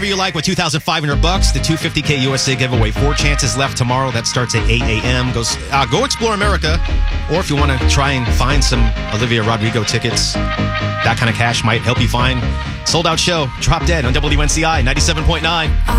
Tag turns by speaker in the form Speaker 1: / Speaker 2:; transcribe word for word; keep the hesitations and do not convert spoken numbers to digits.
Speaker 1: You like with two thousand five hundred bucks, the two hundred fifty K U S A giveaway. Four chances left tomorrow. That starts at eight a.m. Go, uh, go explore America. Or if you want to try and find some Olivia Rodrigo tickets, that kind of cash might help you find Sold Out Show. Drop Dead on W N C I ninety-seven point nine.